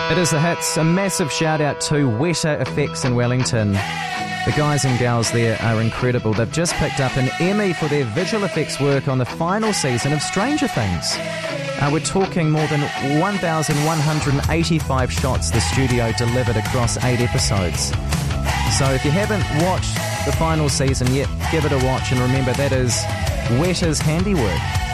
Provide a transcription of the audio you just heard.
It is the hits. A massive shout out to Weta Effects in Wellington. The guys and gals there are incredible. They've just picked up an Emmy for their visual effects work on the final season of Stranger Things. We're talking more than 1,185 shots the studio delivered across 8 episodes. So if you haven't watched the final season yet, give it a watch, and remember that is Weta's handiwork.